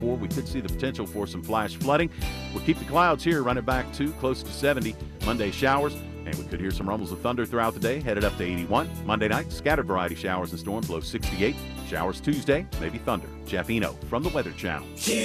We could see the potential for some flash flooding. We'll keep the clouds here, run it back to close to 70. Monday showers, and we could hear some rumbles of thunder throughout the day, headed up to 81. Monday night, scattered variety showers and storms, low 68. Showers Tuesday, maybe thunder. Jeff Eno from the Weather Channel.